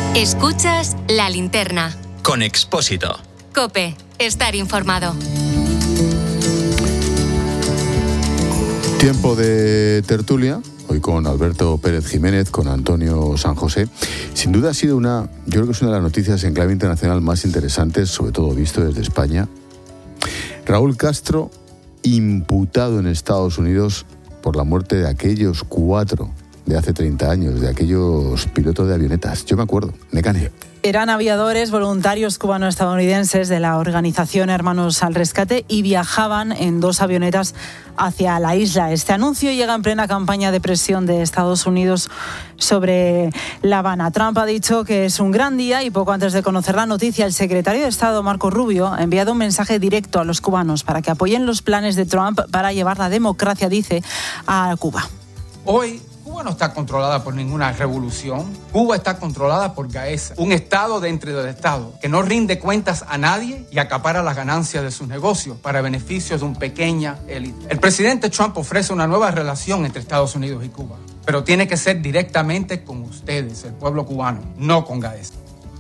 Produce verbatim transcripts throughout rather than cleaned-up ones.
Escuchas La Linterna. Con Expósito. COPE. Estar informado. Tiempo de tertulia. Hoy con Alberto Pérez Jiménez, con Antonio San José. Sin duda ha sido una, yo creo que es una de las noticias en clave internacional más interesantes, sobre todo visto desde España. Raúl Castro, imputado en Estados Unidos por la muerte de aquellos cuatro de hace treinta años, de aquellos pilotos de avionetas. Yo me acuerdo, Necane. Eran aviadores voluntarios cubano-estadounidenses de la organización Hermanos al Rescate y viajaban en dos avionetas hacia la isla. Este anuncio llega en plena campaña de presión de Estados Unidos sobre La Habana. Trump ha dicho que es un gran día y poco antes de conocer la noticia, el secretario de Estado, Marco Rubio, ha enviado un mensaje directo a los cubanos para que apoyen los planes de Trump para llevar la democracia, dice, a Cuba. Hoy Cuba no está controlada por ninguna revolución. Cuba está controlada por Gaesa, un estado dentro del estado que no rinde cuentas a nadie y acapara las ganancias de sus negocios para beneficios de una pequeña élite. El presidente Trump ofrece una nueva relación entre Estados Unidos y Cuba, pero tiene que ser directamente con ustedes, el pueblo cubano, no con Gaesa.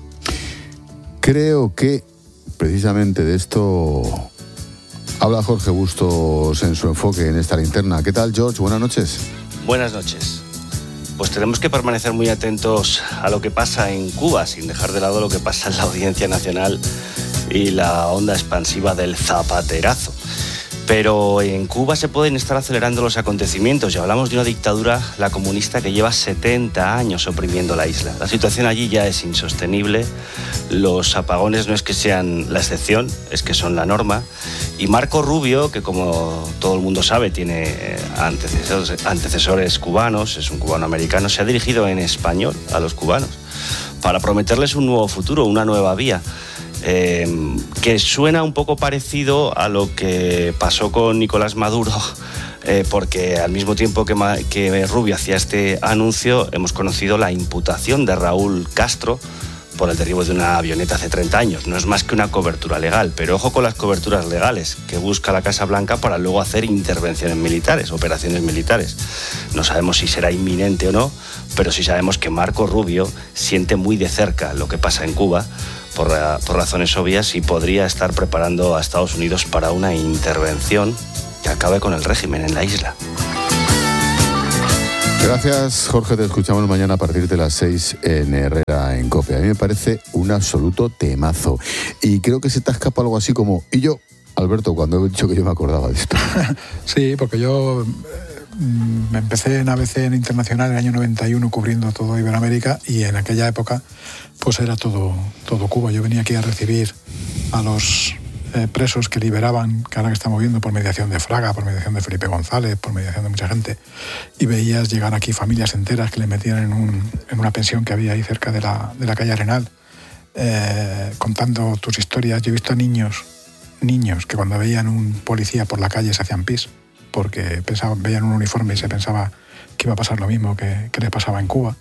Creo que precisamente de esto habla Jorge Bustos en su enfoque en esta linterna. ¿Qué tal, George? Buenas noches. Buenas noches. Pues tenemos que permanecer muy atentos a lo que pasa en Cuba, sin dejar de lado lo que pasa en la Audiencia Nacional y la onda expansiva del zapaterazo. Pero en Cuba se pueden estar acelerando los acontecimientos y hablamos de una dictadura, la comunista, que lleva setenta años oprimiendo la isla. La situación allí ya es insostenible, los apagones no es que sean la excepción, es que son la norma. Y Marco Rubio, que como todo el mundo sabe tiene antecesores, antecesores cubanos, es un cubano-americano, se ha dirigido en español a los cubanos para prometerles un nuevo futuro, una nueva vía. Eh, que suena un poco parecido a lo que pasó con Nicolás Maduro, eh, porque al mismo tiempo que, que Rubio hacía este anuncio, hemos conocido la imputación de Raúl Castro por el derribo de una avioneta hace treinta años. No es más que una cobertura legal, pero ojo con las coberturas legales que busca la Casa Blanca para luego hacer intervenciones militares, operaciones militares. No sabemos si será inminente o no, pero sí sabemos que Marco Rubio siente muy de cerca lo que pasa en Cuba, por, por razones obvias, y podría estar preparando a Estados Unidos para una intervención que acabe con el régimen en la isla. Gracias, Jorge. Te escuchamos mañana a partir de las seis en Herrera, en COPE. A mí me parece un absoluto temazo. Y creo que se te escapa algo así como... Y yo, Alberto, cuando he dicho que yo me acordaba de esto. Sí, porque yo me empecé en A B C en Internacional en el año noventa y uno cubriendo todo Iberoamérica, y en aquella época pues era todo, todo Cuba. Yo venía aquí a recibir a los eh, presos que liberaban, que ahora que estamos viendo por mediación de Fraga, por mediación de Felipe González, por mediación de mucha gente, y veías llegar aquí familias enteras que le metían en, un, en una pensión que había ahí cerca de la, de la calle Arenal, eh, contando tus historias. Yo he visto a niños, niños que cuando veían un policía por la calle se hacían pis, porque pensaban, veían un uniforme y se pensaba que iba a pasar lo mismo que, que les pasaba en Cuba.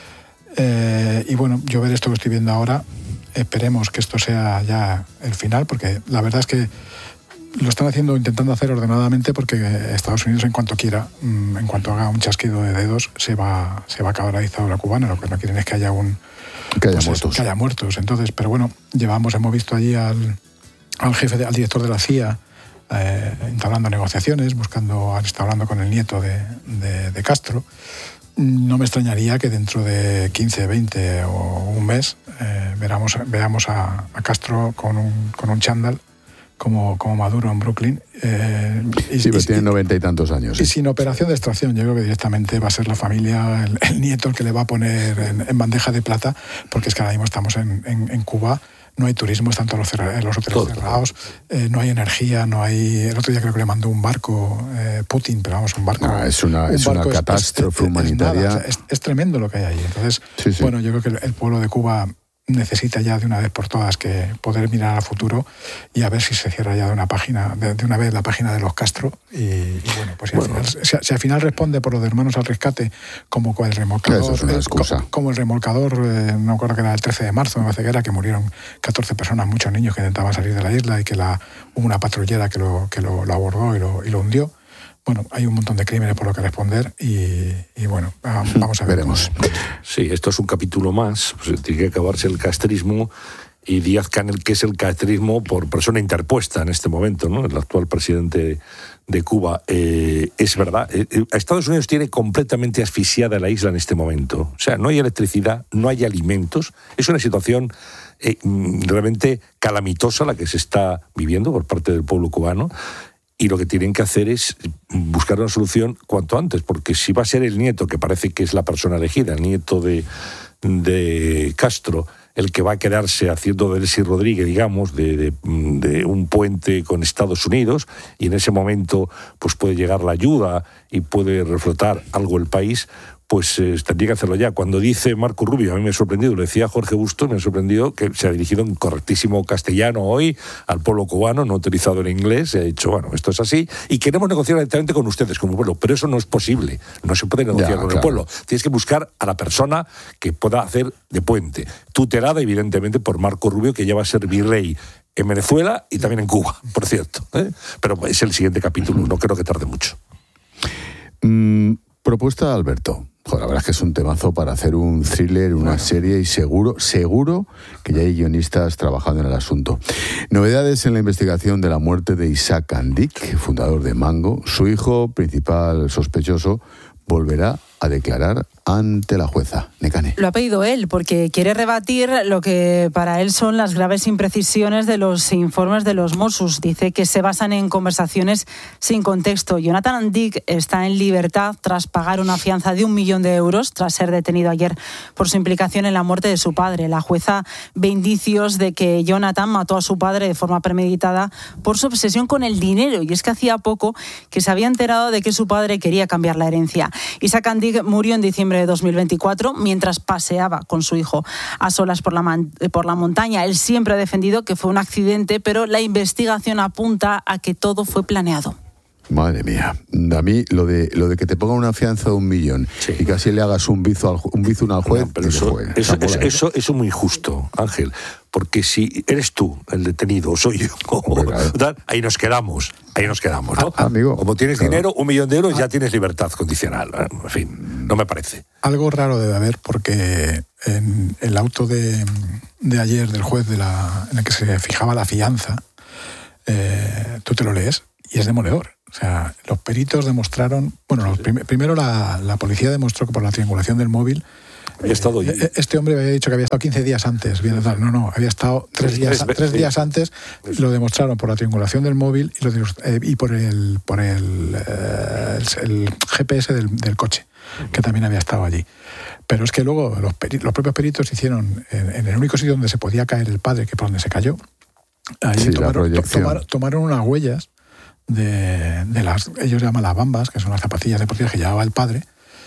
Eh, y bueno, yo ver esto que estoy viendo ahora, esperemos que esto sea ya el final, porque la verdad es que lo están haciendo, intentando hacer ordenadamente, porque Estados Unidos, en cuanto quiera, en cuanto haga un chasquido de dedos, se va, se va a acabar la dictadura cubana. Lo que no quieren es que haya un que haya, pues muertos. Eso, que haya muertos. Entonces, pero bueno, llevamos, hemos visto allí al, al jefe, de, al director de la C I A, eh, entablando negociaciones, buscando, está hablando con el nieto de, de, de Castro. No me extrañaría que dentro de quince, veinte o un mes eh, veamos, veamos a, a Castro con un, con un chándal como, como Maduro en Brooklyn. Eh, y, sí, pero y, tiene noventa y tantos años. Y ¿sí? sin operación de extracción. Yo creo que directamente va a ser la familia, el, el nieto, el que le va a poner en, en bandeja de plata, porque es que ahora mismo estamos en, en, en Cuba. No hay turismo, están todos los, los hoteles Todo. cerrados, eh, no hay energía, no hay... El otro día creo que le mandó un barco, eh, Putin, pero vamos, un barco... No, es una, un es barco una catástrofe es, es, humanitaria. Es, nada, o sea, es, es tremendo lo que hay ahí. Entonces, sí, sí. bueno, yo creo que el, el pueblo de Cuba necesita ya de una vez por todas que poder mirar al futuro y a ver si se cierra ya de una página, de, de una vez la página de los Castro. Y, y bueno, pues si, bueno. Al final, si, si al final responde por los de Hermanos al Rescate, como el remolcador, eso es una excusa. Como, como el remolcador, eh, no me acuerdo que era el trece de marzo, me parece que era, que murieron catorce personas, muchos niños que intentaban salir de la isla, y que la, hubo una patrullera que lo, que lo, lo abordó y lo, y lo hundió. bueno, hay un montón de crímenes por lo que responder y, y bueno, vamos a ver. Veremos. Sí, esto es un capítulo más, pues, tiene que acabarse el castrismo y Díaz-Canel, que es el castrismo por persona interpuesta en este momento, ¿no? El actual presidente de Cuba. Eh, es verdad, eh, Estados Unidos tiene completamente asfixiada la isla en este momento. O sea, no hay electricidad, no hay alimentos. Es una situación eh, realmente calamitosa la que se está viviendo por parte del pueblo cubano. Y lo que tienen que hacer es buscar una solución cuanto antes, porque si va a ser el nieto, que parece que es la persona elegida, el nieto de, de Castro, el que va a quedarse haciendo de Delcy Rodríguez, digamos, de, de, de un puente con Estados Unidos, y en ese momento pues puede llegar la ayuda y puede reflotar algo el país, pues eh, tendría que hacerlo ya. Cuando dice Marco Rubio, a mí me ha sorprendido, lo decía Jorge Bustos, me ha sorprendido que se ha dirigido en correctísimo castellano hoy al pueblo cubano, no ha utilizado el inglés, se ha dicho, bueno, esto es así, y queremos negociar directamente con ustedes, como pueblo, pero eso no es posible, no se puede negociar ya, con claro. el pueblo. Tienes que buscar a la persona que pueda hacer de puente, tutelada evidentemente por Marco Rubio, que ya va a ser virrey en Venezuela y también en Cuba, por cierto, ¿eh? Pero es el siguiente capítulo, no creo que tarde mucho. Mm, propuesta de Alberto. Joder, la verdad es que es un temazo para hacer un thriller, una bueno. serie, y seguro, seguro que ya hay guionistas trabajando en el asunto. Novedades en la investigación de la muerte de Isaac Andic, fundador de Mango. Su hijo, principal sospechoso, volverá a declarar ante la jueza. Nekane. Lo ha pedido él porque quiere rebatir lo que para él son las graves imprecisiones de los informes de los Mossos. Dice que se basan en conversaciones sin contexto. Jonathan Andic está en libertad tras pagar una fianza de un millón de euros tras ser detenido ayer por su implicación en la muerte de su padre. La jueza ve indicios de que Jonathan mató a su padre de forma premeditada por su obsesión con el dinero, y es que hacía poco que se había enterado de que su padre quería cambiar la herencia. Isaac Andic murió en diciembre de dos mil veinticuatro mientras paseaba con su hijo a solas por la, man- por la montaña. Él siempre ha defendido que fue un accidente, pero la investigación apunta a que todo fue planeado. Madre mía, a mí lo de lo de que te ponga una fianza de un millón sí. y casi le hagas un bizu al, un bizum al juez, no, pero eso, juez, eso, eso, eso, eso es muy injusto, Ángel, porque si eres tú el detenido o soy yo, Hombre, claro. ahí nos quedamos, ahí nos quedamos, ¿no? Ah, amigo, como tienes claro. dinero, un millón de euros, ya tienes libertad condicional. En fin, no me parece. Algo raro debe haber, porque en el auto de, de ayer del juez de la, en el que se fijaba la fianza, eh, tú te lo lees y es demoledor. O sea, los peritos demostraron... Bueno, los prim- primero la, la policía demostró que por la triangulación del móvil... Había estado allí. Eh, este hombre había dicho que había estado quince días antes. No, no, había estado tres días, tres días antes. Lo demostraron por la triangulación del móvil y, lo, eh, y por el por el, eh, el, el G P S del, del coche, que también había estado allí. Pero es que luego los, peri- los propios peritos hicieron, en, en el único sitio donde se podía caer el padre, que por donde se cayó, ahí sí, tomaron, to, tomaron, tomaron unas huellas de, de las, ellos llaman las bambas, que son las zapatillas deportivas que llevaba el padre,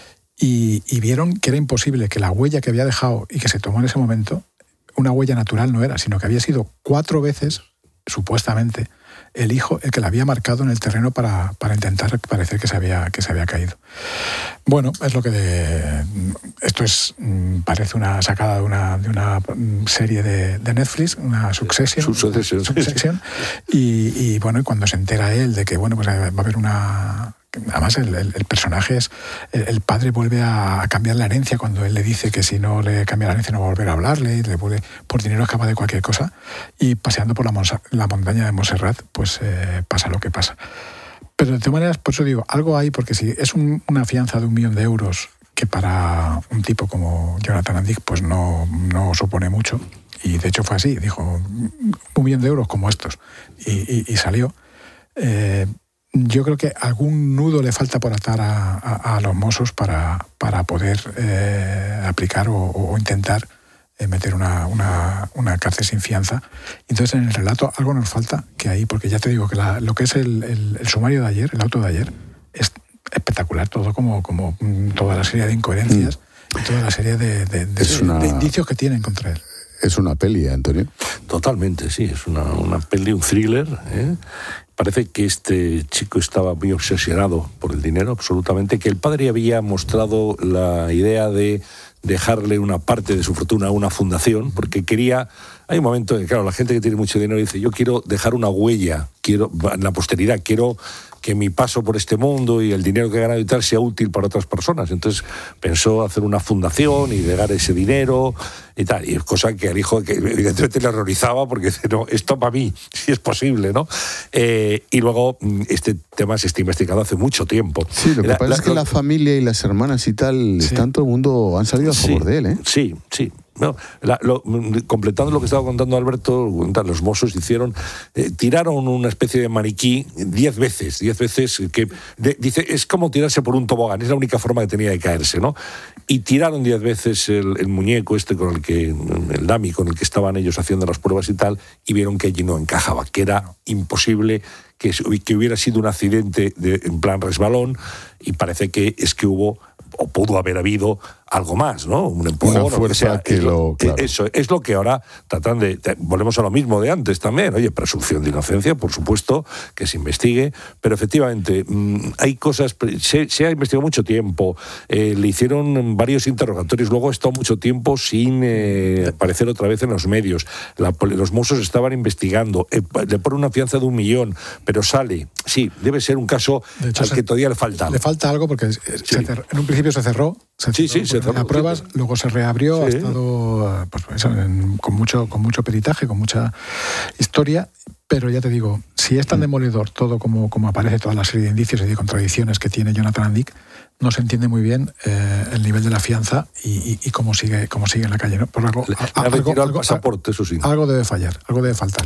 y, y vieron que era imposible que la huella que había dejado y que se tomó en ese momento, una huella natural no era, sino que había sido cuatro veces, supuestamente, el hijo el que la había marcado en el terreno para, para intentar parecer que se había que se había caído. Bueno, es lo que de, esto es parece una sacada de una de una serie de, de Netflix, una Succession, Succession, Succession y, y bueno, y cuando se entera él de que bueno, pues va a haber una... Además, el, el, el personaje es... El, el padre vuelve a, a cambiar la herencia cuando él le dice que si no le cambia la herencia no va a volver a hablarle, y le vuelve, por dinero es capaz de cualquier cosa, y paseando por la, Monsa, la montaña de Montserrat, pues eh, pasa lo que pasa. Pero de todas maneras, por eso digo, algo hay, porque si es un, una fianza de un millón de euros, que para un tipo como Jonathan Andic pues no, no supone mucho, y de hecho fue así, dijo, un millón de euros como estos, y, y, y salió... Eh, yo creo que algún nudo le falta por atar a, a, a los Mossos para, para poder eh, aplicar o, o intentar eh, meter una, una, una cárcel sin fianza. Entonces, en el relato algo nos falta, que ahí, porque ya te digo que la, lo que es el, el, el sumario de ayer, el auto de ayer, es espectacular, todo como, como toda la serie de incoherencias mm. y toda la serie de, de, de, de, una... de indicios que tienen contra él. Es una peli, Antonio. Totalmente, sí, es una, una peli, un thriller, ¿eh? Parece que este chico estaba muy obsesionado por el dinero, absolutamente, que el padre había mostrado la idea de dejarle una parte de su fortuna a una fundación, porque quería... Hay un momento en que, claro, la gente que tiene mucho dinero dice, yo quiero dejar una huella, quiero en la posteridad, quiero que mi paso por este mundo y el dinero que he ganado y tal sea útil para otras personas. Entonces pensó hacer una fundación y dejar ese dinero y tal. Y es cosa que al hijo, que evidentemente le horrorizaba porque dice, no, esto para mí, si es posible, ¿no? Eh, y luego este tema se está investigando hace mucho tiempo. Sí, lo que la, pasa la, es que lo, la familia y las hermanas y tal, sí. están todo el mundo, han salido a favor sí, de él, ¿eh? Sí, sí. No, la, lo, completando lo que estaba contando Alberto, los Mossos hicieron, eh, tiraron una especie de maniquí diez veces, diez veces, que de, dice, es como tirarse por un tobogán, es la única forma que tenía de caerse, ¿no? Y tiraron diez veces el, el muñeco este con el que, el dummy con el que estaban ellos haciendo las pruebas y tal, y vieron que allí no encajaba, que era imposible, que, que hubiera sido un accidente de, en plan resbalón, y parece que es que hubo, o pudo haber habido algo más, ¿no? Un empujón, una fuerza o sea, que es lo... Claro. Eso es lo que ahora tratan de, de... Volvemos a lo mismo de antes también. Oye, presunción de inocencia, por supuesto, que se investigue, pero efectivamente mmm, hay cosas... Se, se ha investigado mucho tiempo, eh, le hicieron varios interrogatorios, luego ha estado mucho tiempo sin eh, aparecer otra vez en los medios. La, los Mossos estaban investigando, eh, le ponen una fianza de un millón, pero sale. Sí, debe ser un caso hecho, al se, que todavía le falta. Le falta algo porque sí. se cerró, en un principio se cerró. Se sí, cerró, sí, se cerró. A pruebas, sí. Luego se reabrió, sí. Ha estado pues, eso, en, con, mucho, con mucho peritaje, con mucha historia, pero ya te digo, si es tan demoledor todo como, como aparece, toda la serie de indicios y de contradicciones que tiene Jonathan Dick, no se entiende muy bien eh, el nivel de la fianza y, y, y cómo sigue cómo sigue en la calle, ¿no? Por algo, Le, a, le algo, algo, algo, pasaporte, eso sí. Algo debe fallar, algo debe faltar.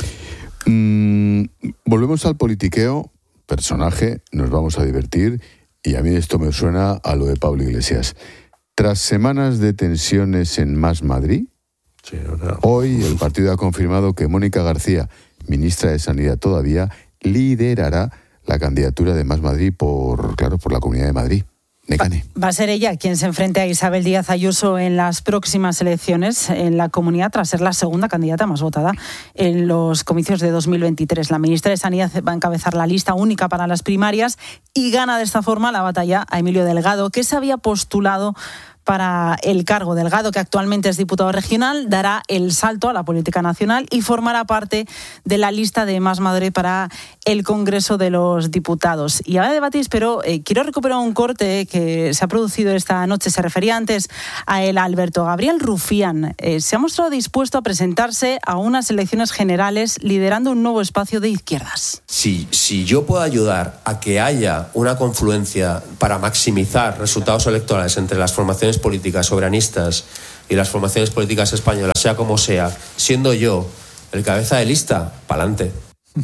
Mm, volvemos al politiqueo, personaje, nos vamos a divertir, y a mí esto me suena a lo de Pablo Iglesias. Tras semanas de tensiones en Más Madrid, sí, ahora... hoy el partido ha confirmado que Mónica García, ministra de Sanidad todavía, liderará la candidatura de Más Madrid por, claro, por la Comunidad de Madrid. Necane. Va a ser ella quien se enfrente a Isabel Díaz Ayuso en las próximas elecciones en la comunidad, tras ser la segunda candidata más votada en los comicios de dos mil veintitrés. La ministra de Sanidad va a encabezar la lista única para las primarias y gana de esta forma la batalla a Emilio Delgado, que se había postulado para el cargo. Delgado, que actualmente es diputado regional, dará el salto a la política nacional y formará parte de la lista de Más Madrid para el Congreso de los Diputados. Y ahora debatís, pero eh, quiero recuperar un corte que se ha producido esta noche. Se refería antes a él, Alberto. Gabriel Rufián eh, se ha mostrado dispuesto a presentarse a unas elecciones generales liderando un nuevo espacio de izquierdas. Si, si yo puedo ayudar a que haya una confluencia para maximizar resultados electorales entre las formaciones políticas soberanistas y las formaciones políticas españolas, sea como sea, siendo yo el cabeza de lista, pa'lante.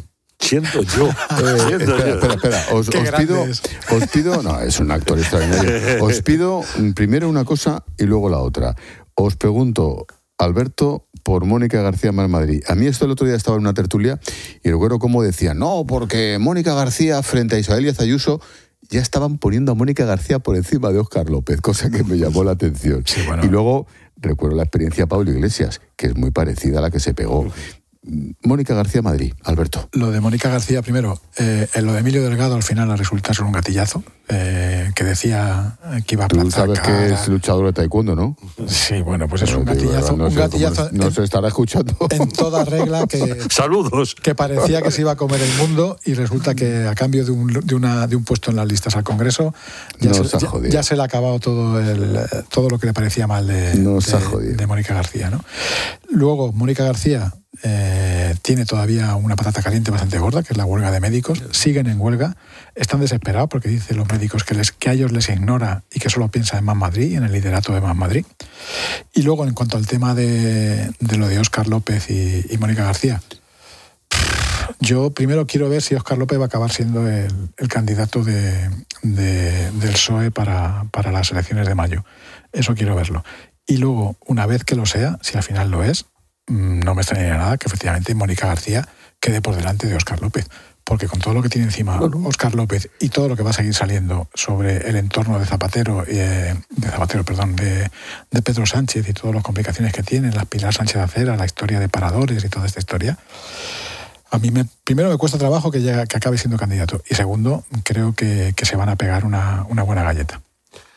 Siendo yo. Eh, Siendo espera, yo. espera, espera. Os, os pido, os pido, no, es un actor extraordinario. Os pido primero una cosa y luego la otra. Os pregunto, Alberto, por Mónica García Más Madrid. A mí esto el otro día estaba en una tertulia y recuerdo cómo decían, no, porque Mónica García frente a Isabel Díaz Ayuso, ya estaban poniendo a Mónica García por encima de Óscar López, cosa que me llamó la atención. Sí, bueno. Y luego recuerdo la experiencia de Pablo Iglesias, que es muy parecida a la que se pegó. Mónica García Madrid, Alberto. Lo de Mónica García, primero, eh, lo de Emilio Delgado al final ha resultado ser un gatillazo, eh, que decía que iba a plantar. Tú sabes cara. que es luchador de taekwondo, ¿no? Sí, bueno, pues es no, un gatillazo. No un sé gatillazo no en, se estará escuchando. En toda regla que... Saludos. Que parecía que se iba a comer el mundo y resulta que a cambio de un, de una, de un puesto en las listas al Congreso ya, no se, se ya, ya se le ha acabado todo, el, todo lo que le parecía mal de, no de, de Mónica García, ¿no? Luego, Mónica García Eh, tiene todavía una patata caliente bastante gorda, que es la huelga de médicos. Siguen en huelga, están desesperados porque dicen los médicos que, les, que a ellos les ignora y que solo piensa en Más Madrid, en el liderato de Más Madrid. Y luego, en cuanto al tema de, de lo de Óscar López y, y Mónica García, yo primero quiero ver si Óscar López va a acabar siendo el, el candidato de, de, del P S O E para, para las elecciones de mayo. Eso quiero verlo. Y luego, una vez que lo sea, si al final lo es, no me extrañaría nada que efectivamente Mónica García quede por delante de Óscar López, porque con todo lo que tiene encima bueno. Óscar López y todo lo que va a seguir saliendo sobre el entorno de Zapatero, eh, de Zapatero, perdón, de, de Pedro Sánchez y todas las complicaciones que tiene, las Pilar Sánchez Acera, la historia de paradores y toda esta historia, a mí me, primero me cuesta trabajo que, llegue, que acabe siendo candidato y segundo, creo que, que se van a pegar una, una buena galleta.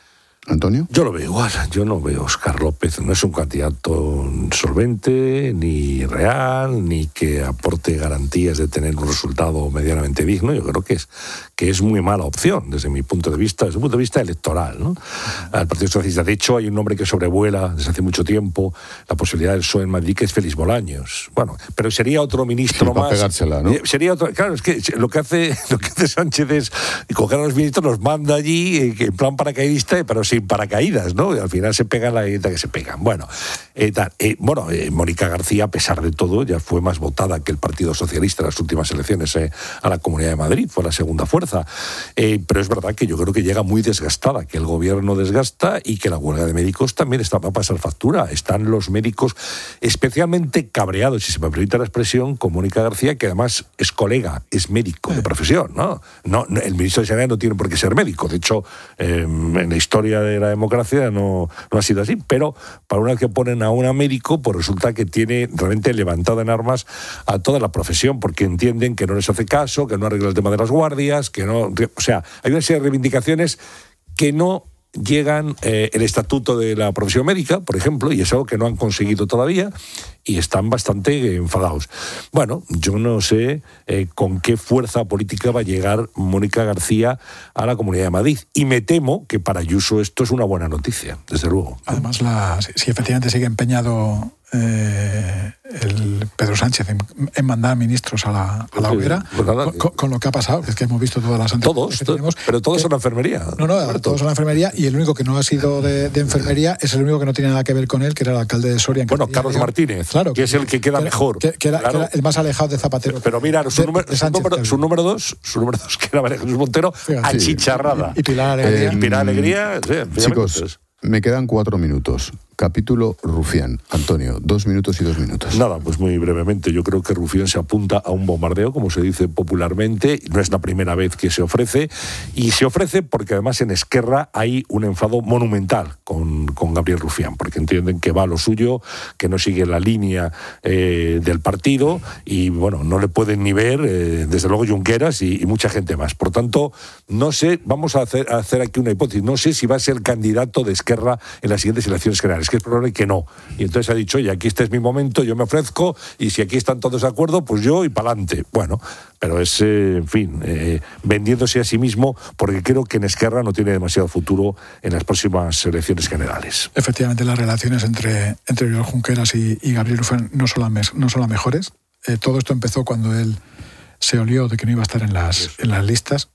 Antonio. Yo lo veo igual, yo no veo a Óscar López, no es un candidato solvente, ni real, ni que aporte garantías de tener un resultado medianamente digno. Yo creo que es, que es muy mala opción desde mi punto de vista, desde el punto de vista electoral, ¿no? Al Partido Socialista. De hecho, hay un nombre que sobrevuela desde hace mucho tiempo la posibilidad del P S O E en Madrid, que es Félix Bolaños. Bueno, pero sería otro ministro sí, más. Para pegársela, ¿no? Sería otro, claro, es que lo que hace, lo que hace Sánchez es coger a los ministros, los manda allí en plan paracaidista, pero sin paracaídas, ¿no? Y al final se pegan la dieta que se pegan. Bueno, eh, tal, eh, bueno eh, Mónica García, a pesar de todo, ya fue más votada que el Partido Socialista en las últimas elecciones eh, a la Comunidad de Madrid, fue la segunda fuerza. Eh, pero es verdad que yo creo que llega muy desgastada, que el gobierno desgasta y que la huelga de médicos también está para pasar factura. Están los médicos especialmente cabreados, si se me permite la expresión, con Mónica García, que además es colega, es médico de profesión, ¿no? No, no el ministro de Sanidad no tiene por qué ser médico. De hecho, eh, en la historia de la democracia no, no ha sido así, pero para una vez que ponen a una médico, pues resulta que tiene realmente levantada en armas a toda la profesión, porque entienden que no les hace caso, que no arregla el tema de las guardias, que no... O sea, hay una serie de reivindicaciones que no llegan eh, el estatuto de la profesión médica, por ejemplo, y es algo que no han conseguido todavía, y están bastante enfadados. Bueno, yo no sé eh, con qué fuerza política va a llegar Mónica García a la Comunidad de Madrid, y me temo que para Ayuso esto es una buena noticia, desde luego. Además, la, si, si efectivamente sigue empeñado eh, el Pedro Sánchez en, en mandar ministros a la, a la hoguera, pues nada, con, con lo que ha pasado, que es que hemos visto todas las todos, que tenemos, pero todos que, son la enfermería. No, no, Alberto. Todos son la enfermería, y el único que no ha sido de, de enfermería es el único que no tiene nada que ver con él, que era el alcalde de Soria. En bueno, Carlos Martínez, claro, que es el que queda que, mejor. Que, que, era, claro. que era el más alejado de Zapatero. Pero, pero mira, su, de, número, de Sánchez, su, número, su número dos, su número dos, que era María Jesús Montero, fíjate, achicharrada. Y, y Pilar Alegría. Eh, Pilar Alegría, sí, chicos, me quedan cuatro minutos. Capítulo Rufián. Antonio, dos minutos y dos minutos. Nada, pues muy brevemente. Yo creo que Rufián se apunta a un bombardeo, como se dice popularmente. No es la primera vez que se ofrece. Y se ofrece porque además en Esquerra hay un enfado monumental con, con Gabriel Rufián, porque entienden que va a lo suyo, que no sigue la línea eh, del partido y, bueno, no le pueden ni ver, eh, desde luego, Junqueras y, y mucha gente más. Por tanto, no sé, vamos a hacer, a hacer aquí una hipótesis. No sé si va a ser candidato de Esquerra en las siguientes elecciones generales, que es probable que no. Y entonces ha dicho, oye, aquí este es mi momento, yo me ofrezco, y si aquí están todos de acuerdo, pues yo y pa'lante. Bueno, pero es, eh, en fin, eh, vendiéndose a sí mismo, porque creo que en Esquerra no tiene demasiado futuro en las próximas elecciones generales. Efectivamente, las relaciones entre, entre Oriol Junqueras y, y Gabriel Rufián no son las, no son las mejores. Eh, todo esto empezó cuando él se olió de que no iba a estar en las, en las listas.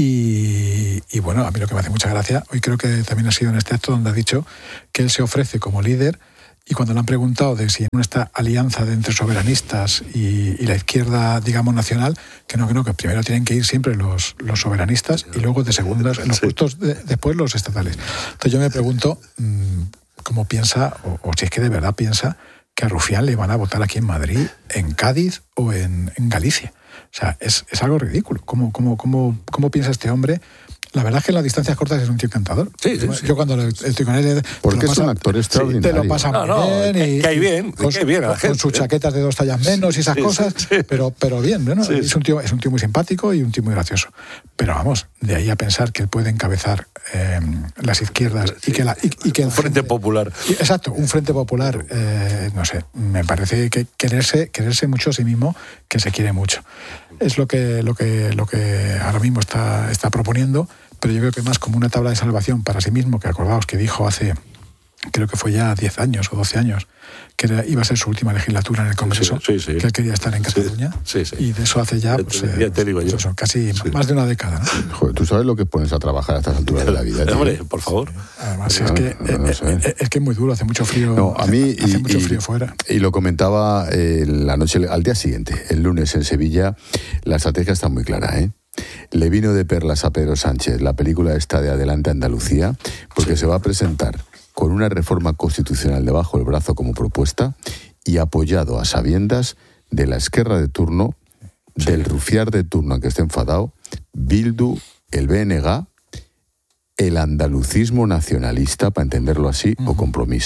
Y, y bueno, a mí lo que me hace mucha gracia, hoy creo que también ha sido en este acto donde ha dicho que él se ofrece como líder, y cuando le han preguntado de si en esta alianza de entre soberanistas y, y la izquierda, digamos, nacional, que no, que no, que primero tienen que ir siempre los, los soberanistas y luego de segundas, en los puestos de, después los estatales. Entonces yo me pregunto mmm, cómo piensa, o, o si es que de verdad piensa que a Rufián le van a votar aquí en Madrid, en Cádiz o en, en Galicia. O sea, es, es algo ridículo. ¿Cómo, cómo, cómo, ¿Cómo piensa este hombre? La verdad es que en las distancias cortas es un tío encantador. Sí, sí, yo, sí. yo cuando estoy con él... Porque es un actor extraordinario. Te lo pasa no, muy no, bien. Que, y, cae bien, con, cae bien a la con gente. sus chaquetas de dos tallas menos y esas sí, cosas, sí, sí. Pero, pero bien, ¿no? Sí, es, un tío, es un tío muy simpático y un tío muy gracioso. Pero vamos, de ahí a pensar que él puede encabezar eh, las izquierdas sí. y que... La, y, y que un frente gente, popular. Y, exacto, un frente popular, eh, no sé, me parece que quererse, quererse mucho a sí mismo, que se quiere mucho. Es lo que, lo que, lo que ahora mismo está, está proponiendo, pero yo creo que más como una tabla de salvación para sí mismo, que acordaos que dijo hace, creo que fue ya diez años o doce años, que era, iba a ser su última legislatura en el Congreso, sí, sí, sí. que él quería estar en Cataluña, sí, sí, sí. y de eso hace ya, pues, ya te digo yo. Pues, casi sí. más de una década. ¿No? Joder, ¿tú sabes lo que pones a trabajar a estas alturas de la vida? Tío? Hombre, por favor. Además, no, es, que, no, no sé. es, es que es muy duro, hace mucho frío, no, a mí, hace, hace y, mucho y, frío fuera. Y lo comentaba eh, la noche, al día siguiente, el lunes en Sevilla, la estrategia está muy clara, ¿eh? Le vino de perlas a Pedro Sánchez la película esta de Adelante Andalucía, porque sí. se va a presentar con una reforma constitucional debajo del brazo como propuesta y apoyado a sabiendas de la Esquerra de turno, sí. del Rufiar de turno, aunque esté enfadado, Bildu, el B N G, el andalucismo nacionalista, para entenderlo así, uh-huh. o Compromís.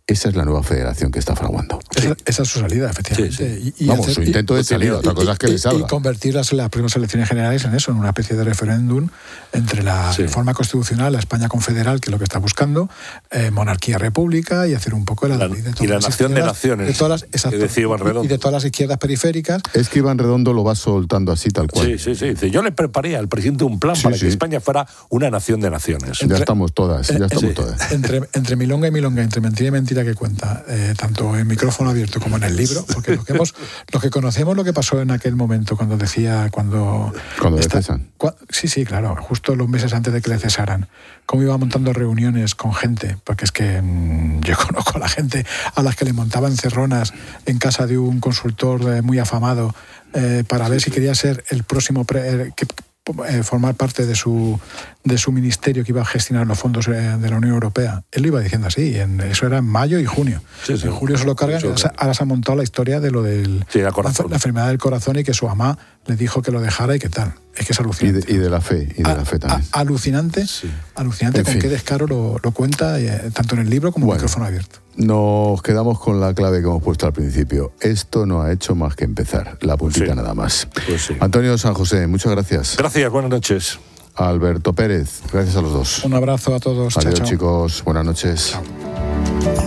esa es la nueva federación que está fraguando. Esa, esa es su salida, efectivamente. Sí, sí. Y, y Vamos, hacer, su intento y, de salida, otra cosa es que y, le salga. Y convertir las, las primeras elecciones generales en eso, en una especie de referéndum entre la sí. reforma constitucional, la España confederal, que es lo que está buscando, eh, monarquía-república, y hacer un poco la, la ley de todas y la las nación de naciones, de todas las, exacto, que decía Iván Redondo. Y de todas las izquierdas periféricas. Es que Iván Redondo lo va soltando así, tal cual. Sí, sí, sí. Dice, yo le prepararía al presidente un plan Sí, para sí. que España fuera una nación de naciones. Ya estamos todas, ya estamos Sí. todas. Entre, entre milonga y milonga, entre mentira y mentira que cuenta, eh, tanto en micrófono abierto como en el libro, porque lo que, hemos, lo que conocemos lo que pasó en aquel momento cuando decía, cuando... Cuando le esta- cesan. cua- sí, sí, claro, justo los meses antes de que le cesaran, cómo iba montando reuniones con gente, porque es que mmm, yo conozco a la gente a las que le montaban cerronas en casa de un consultor eh, muy afamado eh, para ver si quería ser el próximo... Pre, eh, que, eh, formar parte de su, de su ministerio que iba a gestionar los fondos eh, de la Unión Europea. Él lo iba diciendo así, en, eso era en mayo y junio. Sí, sí. En julio se lo cargan, Eso, ahora, se- ahora se ha montado la historia de lo del Sí, el corazón. la, la enfermedad del corazón y que su mamá le dijo que lo dejara y qué tal. Es que es Y alucinante. de, y de la fe, y de A- la fe también. a- alucinante, Sí. alucinante En con fin. qué descaro lo, lo cuenta, eh, tanto en el libro como en Bueno. micrófono abierto. Nos quedamos con la clave que hemos puesto al principio. Esto no ha hecho más que empezar. La puntita Sí. nada más. Pues sí. Antonio San José, muchas gracias. Gracias, buenas noches. Alberto Pérez, gracias a los dos. Un abrazo a todos. Chao, Adiós, chao. chicos. Buenas noches. Chao.